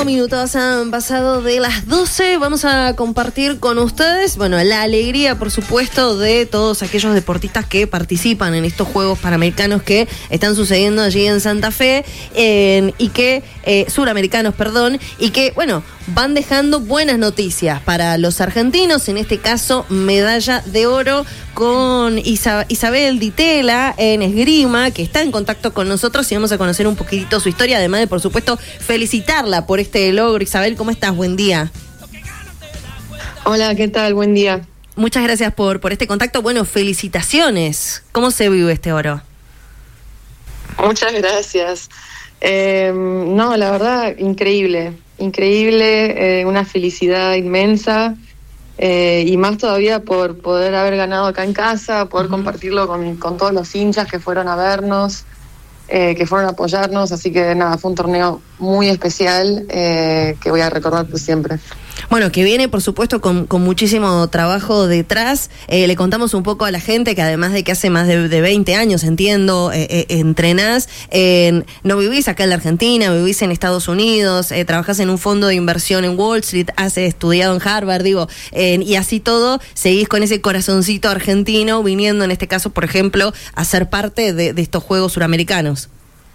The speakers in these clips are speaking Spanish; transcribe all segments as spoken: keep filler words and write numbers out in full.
Cinco minutos han pasado de las doce. Vamos a compartir con ustedes, bueno, la alegría, por supuesto, de todos aquellos deportistas que participan en estos Juegos Panamericanos que están sucediendo allí en Santa Fe eh, y que, eh, suramericanos, perdón, y que, bueno, van dejando buenas noticias para los argentinos, en este caso medalla de oro con Isa- Isabel Ditela en esgrima, que está en contacto con nosotros y vamos a conocer un poquitito su historia, además de, por supuesto, felicitarla por este logro. Isabel, ¿cómo estás? Buen día. Hola, ¿qué tal? Buen día. Muchas gracias por, por este contacto. Bueno, felicitaciones. ¿Cómo se vive este oro? Muchas gracias. Eh, no, la verdad, increíble. Increíble, eh, una felicidad inmensa. Eh, y más todavía por poder haber ganado acá en casa, poder uh-huh. compartirlo con, con todos los hinchas que fueron a vernos, eh, que fueron a apoyarnos, así que nada, fue un torneo muy especial eh, que voy a recordar por siempre. Bueno, que viene, por supuesto, con, con muchísimo trabajo detrás. Eh, le contamos un poco a la gente que además de que hace más de, de veinte años, entiendo, eh, eh, entrenás, eh, no vivís acá en la Argentina, vivís en Estados Unidos, eh, trabajás en un fondo de inversión en Wall Street, has estudiado en Harvard, digo, eh, y así todo, seguís con ese corazoncito argentino, viniendo en este caso, por ejemplo, a ser parte de, de estos Juegos Suramericanos.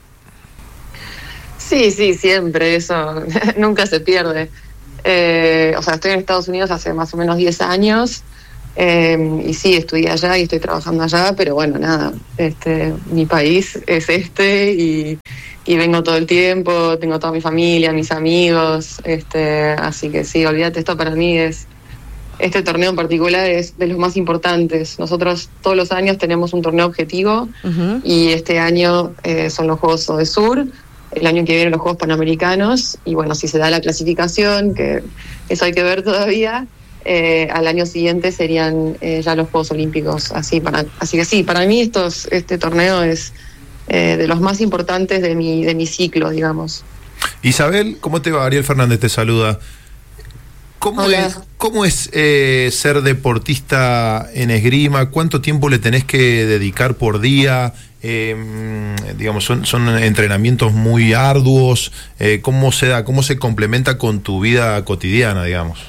Sí, sí, siempre, eso nunca se pierde. Eh, o sea, estoy en Estados Unidos hace más o menos diez años eh, y sí, estudié allá y estoy trabajando allá, pero bueno, nada, este, mi país es este y, y vengo todo el tiempo, tengo toda mi familia, mis amigos, este, así que sí, olvídate, esto para mí es, este torneo en particular es de los más importantes. Nosotros todos los años tenemos un torneo objetivo uh-huh. y este año eh, son los Juegos de Sur. El año que viene los Juegos Panamericanos, y bueno, si se da la clasificación, que eso hay que ver todavía, eh, al año siguiente serían eh, ya los Juegos Olímpicos. Así para, así que sí, para mí estos, este torneo es eh, de los más importantes de mi, de mi ciclo, digamos. Isabel, ¿cómo te va? Ariel Fernández te saluda. ¿Cómo Hola. es, cómo es eh, ser deportista en esgrima? ¿Cuánto tiempo le tenés que dedicar por día? Eh, digamos, son, son entrenamientos muy arduos. Eh, ¿Cómo se da, cómo se complementa con tu vida cotidiana, digamos?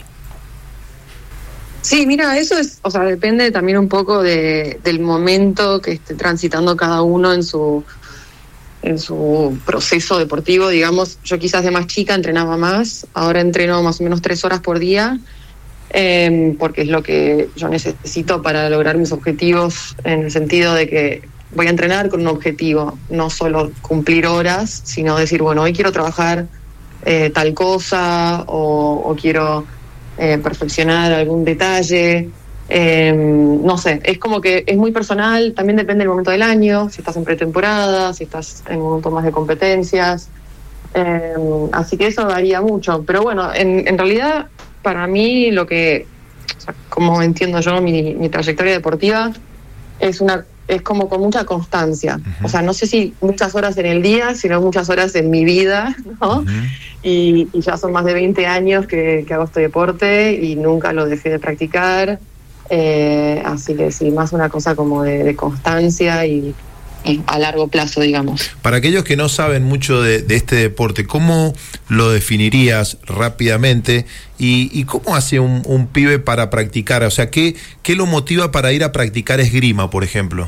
Sí, mira, eso es, o sea, depende también un poco de, del momento que esté transitando cada uno en su en su proceso deportivo, digamos. Yo quizás de más chica entrenaba más, ahora entreno más o menos tres horas por día, eh, porque es lo que yo necesito para lograr mis objetivos, en el sentido de que voy a entrenar con un objetivo, no solo cumplir horas, sino decir, bueno, hoy quiero trabajar eh, tal cosa, o, o quiero eh, perfeccionar algún detalle. Eh, no sé, es como que es muy personal, también depende del momento del año, si estás en pretemporada, si estás en un momento más de competencias, eh, así que eso varía mucho, pero bueno, en, en realidad para mí lo que, o sea, como entiendo yo mi, mi trayectoria deportiva, es una es como con mucha constancia, uh-huh. o sea, no sé si muchas horas en el día, sino muchas horas en mi vida, ¿no? Uh-huh. y, y ya son más de veinte años que, que hago este deporte y nunca lo dejé de practicar. Eh, así que sí, más una cosa como de, de constancia y, y a largo plazo, digamos. Para aquellos que no saben mucho de, de este deporte, ¿cómo lo definirías rápidamente? ¿Y, y cómo hace un, un pibe para practicar? O sea, ¿qué, ¿qué lo motiva para ir a practicar esgrima, por ejemplo?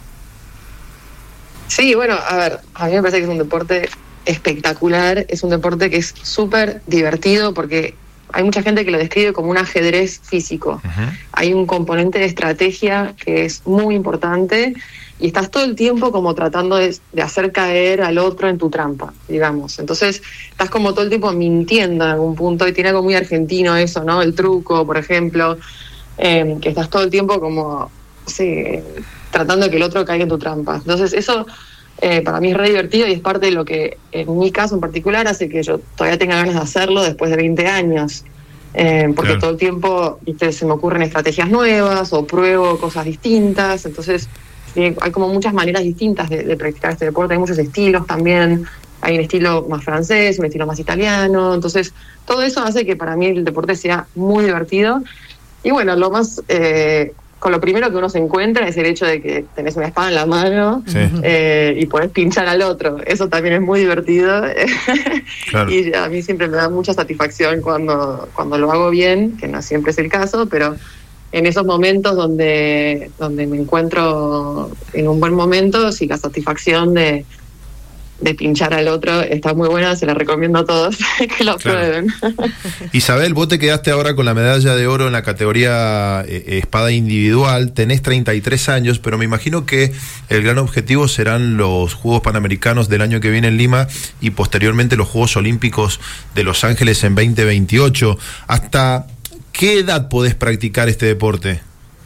Sí, bueno, a ver, a mí me parece que es un deporte espectacular, es un deporte que es súper divertido porque hay mucha gente que lo describe como un ajedrez físico. Uh-huh. Hay un componente de estrategia que es muy importante y estás todo el tiempo como tratando de, de hacer caer al otro en tu trampa, digamos. Entonces estás como todo el tiempo mintiendo en algún punto y tiene algo muy argentino eso, ¿no? El truco, por ejemplo, eh, que estás todo el tiempo como, sí, tratando de que el otro caiga en tu trampa. Entonces eso eh, para mí es re divertido y es parte de lo que en mi caso en particular hace que yo todavía tenga ganas de hacerlo después de veinte años. Eh, porque claro. todo el tiempo ¿viste? Se me ocurren estrategias nuevas o pruebo cosas distintas, entonces sí, hay como muchas maneras distintas de, de practicar este deporte, hay muchos estilos también, hay un estilo más francés, un estilo más italiano, entonces todo eso hace que para mí el deporte sea muy divertido y bueno, lo más eh, con lo primero que uno se encuentra es el hecho de que tenés una espada en la mano, sí. eh, y podés pinchar al otro. Eso también es muy divertido. Claro. Y a mí siempre me da mucha satisfacción cuando, cuando lo hago bien, que no siempre es el caso, pero en esos momentos donde, donde me encuentro en un buen momento, sí, la satisfacción de, de pinchar al otro está muy buena, se la recomiendo a todos que lo claro. prueben. Isabel, vos te quedaste ahora con la medalla de oro en la categoría eh, espada individual, tenés treinta y tres años, pero me imagino que el gran objetivo serán los Juegos Panamericanos del año que viene en Lima y posteriormente los Juegos Olímpicos de Los Ángeles en veinte veintiocho. ¿Hasta qué edad podés practicar este deporte?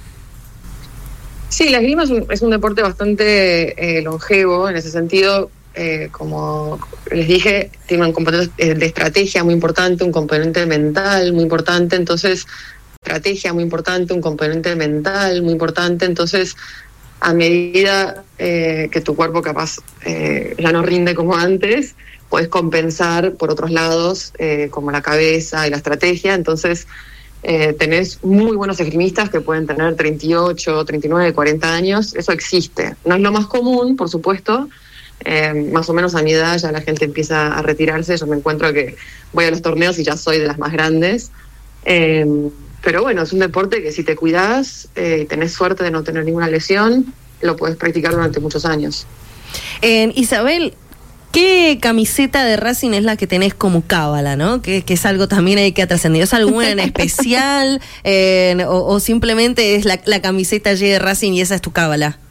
Sí, la esgrima es un, es un deporte bastante eh, longevo en ese sentido. Eh, como les dije, tiene un componente de estrategia muy importante, un componente mental muy importante, entonces, estrategia muy importante, un componente mental muy importante, entonces, a medida eh, que tu cuerpo capaz eh, ya no rinde como antes, puedes compensar por otros lados, eh, como la cabeza y la estrategia, entonces, eh, tenés muy buenos esgrimistas que pueden tener treinta y ocho, treinta y nueve, cuarenta años, eso existe. No es lo más común, por supuesto. Eh, más o menos a mi edad ya la gente empieza a retirarse, yo me encuentro que voy a los torneos y ya soy de las más grandes, eh, pero bueno, es un deporte que si te cuidás eh, y tenés suerte de no tener ninguna lesión, lo puedes practicar durante muchos años. eh, Isabel, ¿qué camiseta de Racing es la que tenés como cábala, no? Que, que es algo también ahí que ha trascendido. ¿Es alguna en especial eh, o, o simplemente es la, la camiseta allí de Racing y esa es tu cábala?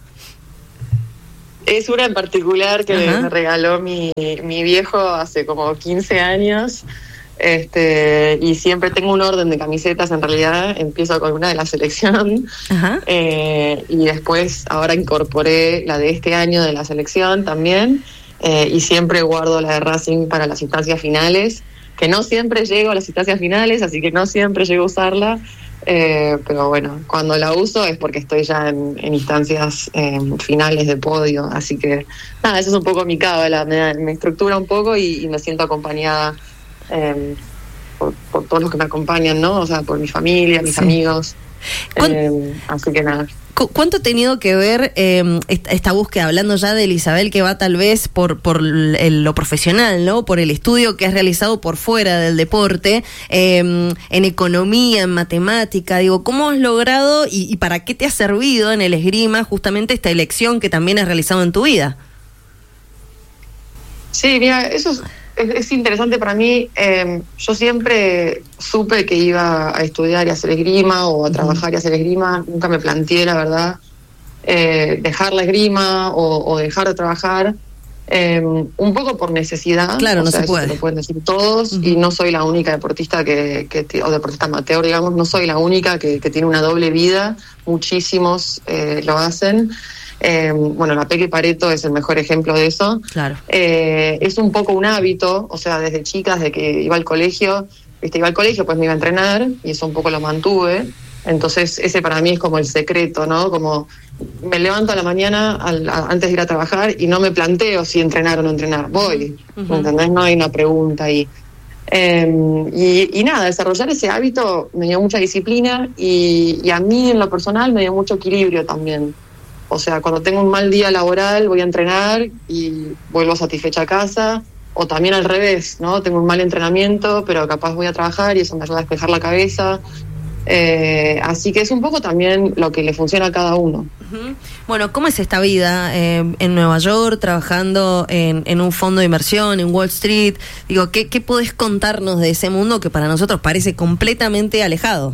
Es una en particular que Ajá. me regaló mi, mi viejo hace como quince años, este, y siempre tengo un orden de camisetas. En realidad empiezo con una de la selección, eh, y después ahora incorporé la de este año de la selección también, eh, y siempre guardo la de Racing para las instancias finales, que no siempre llego a las instancias finales, así que no siempre llego a usarla. Eh, pero bueno, cuando la uso es porque estoy ya en, en instancias eh, finales de podio, así que nada, eso es un poco mi cábala, me, me estructura un poco y, y me siento acompañada eh, por, por todos los que me acompañan, ¿no? O sea, por mi familia, mis sí. amigos, eh, así que nada. ¿Cuánto ha tenido que ver eh, esta, esta búsqueda, hablando ya de Isabel, que va tal vez por, por el, lo profesional, ¿no? Por el estudio que has realizado por fuera del deporte, eh, en economía, en matemática? Digo, ¿cómo has logrado y, y para qué te ha servido en el esgrima justamente esta elección que también has realizado en tu vida? Sí, mira, eso es... Es, es interesante para mí. Eh, yo siempre supe que iba a estudiar y hacer esgrima o a trabajar y hacer esgrima. Nunca me planteé, la verdad, eh, dejar la esgrima o, o dejar de trabajar. Eh, un poco por necesidad. Claro, o no sea, se puede. Eso lo pueden decir todos. Uh-huh. Y no soy la única deportista que, que o deportista amateur, digamos, no soy la única que, que tiene una doble vida. Muchísimos eh, lo hacen. Eh, bueno, la Peque Pareto es el mejor ejemplo de eso. Claro. Eh, es un poco un hábito, o sea, desde chica, desde que iba al colegio, viste, iba al colegio, pues me iba a entrenar y eso un poco lo mantuve. Entonces ese para mí es como el secreto, ¿no? Como me levanto a la mañana al, a, antes de ir a trabajar y no me planteo si entrenar o no entrenar, voy, uh-huh. ¿me entendés? No hay una pregunta ahí. Eh, y, y nada, desarrollar ese hábito me dio mucha disciplina y, y a mí en lo personal me dio mucho equilibrio también. O sea, cuando tengo un mal día laboral voy a entrenar y vuelvo satisfecha a casa, o también al revés, ¿no? Tengo un mal entrenamiento, pero capaz voy a trabajar y eso me ayuda a despejar la cabeza. Eh, así que es un poco también lo que le funciona a cada uno. Uh-huh. Bueno, ¿cómo es esta vida eh, en Nueva York, trabajando en, en un fondo de inversión, en Wall Street? Digo, ¿qué, qué podés contarnos de ese mundo que para nosotros parece completamente alejado?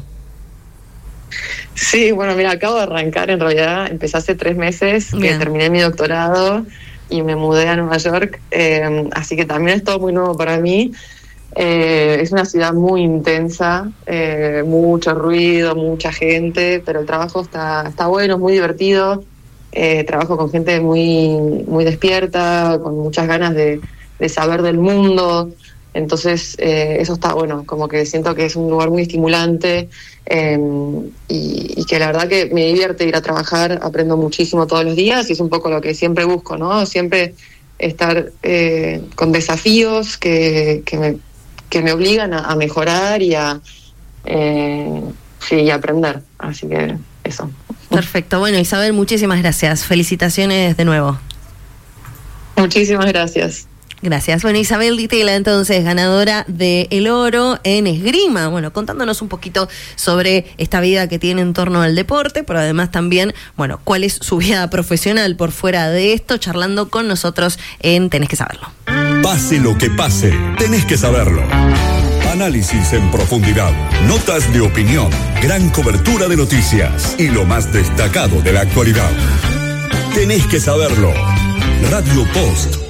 Sí, bueno, mira, acabo de arrancar, en realidad empecé hace tres meses que Bien. terminé mi doctorado y me mudé a Nueva York, eh, así que también es todo muy nuevo para mí. Eh, es una ciudad muy intensa, eh, mucho ruido, mucha gente, pero el trabajo está, está bueno, es muy divertido. Eh, trabajo con gente muy, muy despierta, con muchas ganas de, de saber del mundo. Entonces, eh, eso está bueno, como que siento que es un lugar muy estimulante eh, y, y que la verdad que me divierte ir a trabajar, aprendo muchísimo todos los días y es un poco lo que siempre busco, ¿no? Siempre estar eh, con desafíos que, que, me, que me obligan a, a mejorar y a, eh, sí, y a aprender. Así que eso. Perfecto. Bueno, Isabel, muchísimas gracias. Felicitaciones de nuevo. Muchísimas gracias. Gracias. Bueno, Isabel Ditela, entonces, ganadora de El Oro en esgrima. Bueno, contándonos un poquito sobre esta vida que tiene en torno al deporte, pero además también, bueno, cuál es su vida profesional por fuera de esto, charlando con nosotros en Tenés que Saberlo. Pase lo que pase, tenés que saberlo. Análisis en profundidad, notas de opinión, gran cobertura de noticias y lo más destacado de la actualidad. Tenés que saberlo. Radio Post.